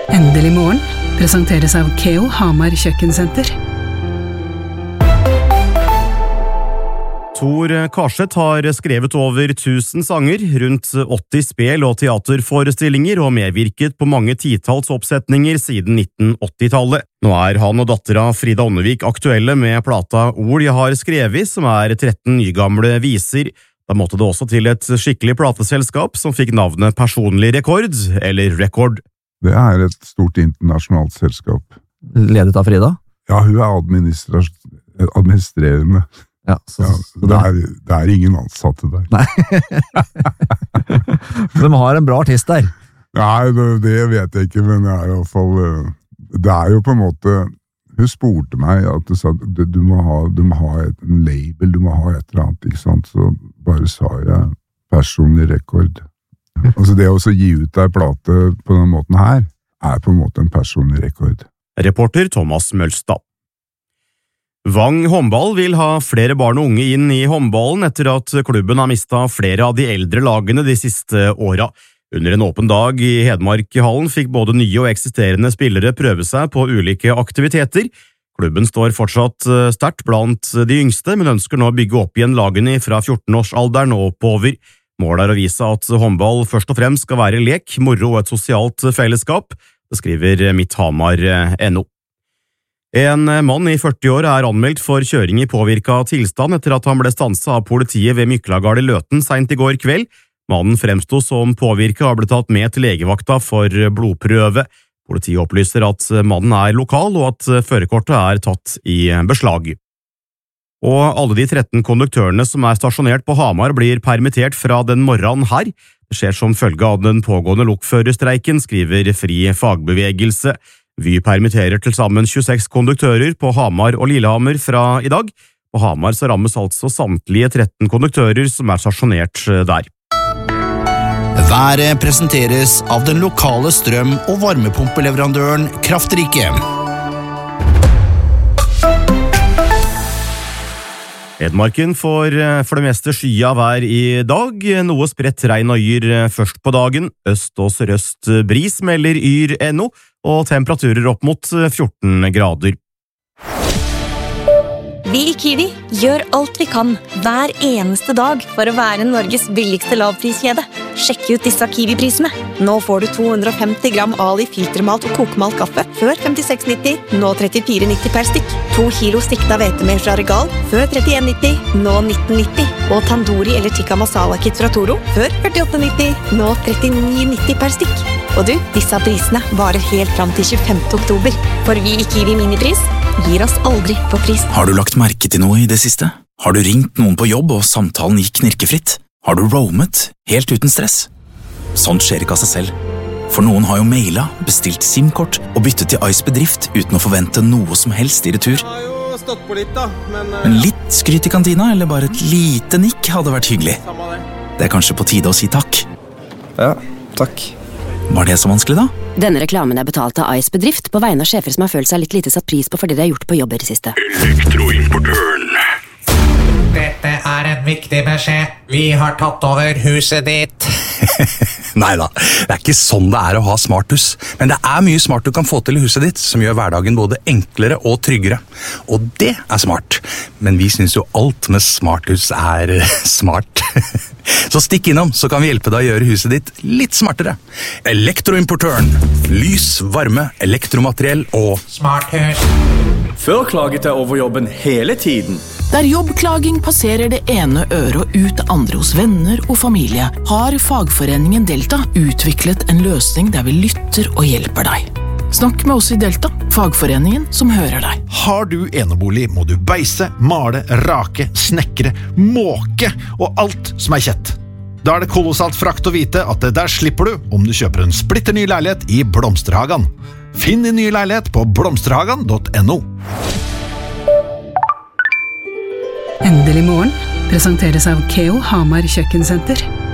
Endelig morgen presenteres av Keo Hamar Kjøkkensenter. Tor Karseth har skrevet over 1000 sanger, rundt 80 spel- og teaterforestillinger og medvirket på mange titalls oppsetninger siden 1980-tallet. Nå er han og dattera Frida Ånnevik aktuelle med plata Ord jeg har skrevet, som er 13 nygamle viser. Da måtte det også til et skikkelig plateselskap som fikk navnet Personlig Rekord, eller Rekord. Det er et stort internasjonalt selskap. Ledet av Frida? Ja, hun er administrerende. Ja, så det er ingen ansatte der. Nei. De har en bra artist der. Nei, det vet jeg ikke, men det er i hvert fall... Det er jo på en måte... Hun spurte meg at du må ha en label, du må ha et eller annet, ikke sant? Så bare sa jeg Personlig Rekord. Altså det å gi ut ei plate på den måten her, er på en måte en personlig rekord. Reporter Thomas Mølstad. Vang håndball vil ha flere barn og unge inn i håndballen etter at klubben har mistet flere av de eldre lagene de siste åra. Under en åpen dag i Hedmarkhallen fikk både nye og eksisterende spillere prøve seg på ulike aktiviteter. Klubben står fortsatt sterkt blant de yngste, men ønsker nå å bygge opp igjen lagene fra 14-årsalderen og oppover. Målet er å vise at håndball først og fremst skal være lek, moro og et sosialt fellesskap, det skriver Midthamar.no. En mann i 40 år er anmeldt for kjøring i påvirket tilstand etter at han ble stanset av politiet ved Myklagard i Løten sent i går kveld. Mannen fremsto som påvirket og ble tatt med til legevakta for blodprøve. Politiet opplyser at mannen er lokal og at førerkortet er tatt i beslag. Og alle de 13 konduktørene som er stasjonert på Hamar blir permittert fra den morgenen her. Det skjer som følge av den pågående lokførerstreiken, skriver Fri Fagbevegelse. Vy permitterer til sammen 26 konduktører på Hamar og Lillehammer fra i dag. På Hamar så rammes altså samtlige 13 konduktører som er stasjonert der. Været presenteres av den lokale strøm- og varmepumpeleverandøren Kraftrike. Hedmarken får for det meste skya vær i dag, noe spredt regn og yr først på dagen. Øst og sørøst bris melder yr.no, og temperaturer opp mot 14 grader. Vi i Kiwi gjør alt vi kan hver eneste dag for å være Norges billigste lavpriskjede. Sjekk ut disse Kiwi-prisene. Nå får du 250 gram Ali filtermalt og kokemalt kaffe før 56,90, nå 34,90 per stykk. 2 kilo stikta hvetemel fra Regal før 31,90, nå 19,90. Og tandoori eller tikka masala kit fra Toro før 48,90, nå 39,90 per stykk. Og du, disse prisene varer helt fram til 25. oktober. For vi i Kiwi Minipris gir oss aldri på pris. Har du lagt merke til noe i det siste? Har du ringt noen på jobb og samtalen gikk knirkefritt? Har du roamet helt uten stress? Sånt skjer ikke av seg selv. For noen har jo mailet, bestilt SIM-kort og byttet til Ice Bedrift uten å forvente noe som helst i retur. Jeg har jo stått på litt da, Men litt skryt i kantina eller bare et lite nikk hadde vært hyggelig. Det er kanskje på tide å si takk. Ja, takk. Var det så vanskelig da? Denne reklamen er betalt av Ice Bedrift på vegne av sjefer som har følt seg litt lite satt pris på fordi de har gjort på jobb i det siste. Elektroimportøren. Dette er en viktig beskjed. Vi har tatt over huset ditt. Neida, det er ikke sånn det er å ha smarthus. Men det er mye smart du kan få til i huset ditt, som gjør hverdagen både enklere og tryggere. Og det er smart. Men vi synes jo alt med smarthus er smart. Så stikk innom, så kan vi hjelpe deg å gjøre huset ditt litt smartere. Elektroimportøren. Lys, varme, elektromateriell og Smarthus. Før klaget jeg over jobben hele tiden. Der jobbklaging passerer det ene øret og ut det andre hos venner og familie, har fagforeningen Delta utviklet en løsning der vi lytter og hjelper deg. Snakk med oss i Delta, fagforeningen som hører deg. Har du enebolig, må du beise, male, rake, snekre, måke og alt som er kjett. Da er det kolossalt frakt å vite at det der slipper du om du kjøper en splitter ny leilighet i Blomsterhagen. Finn din nye leilighet på blomsterhagen.no. Endelig morgen presenteres av Keo Hamar Kjøkkensenter.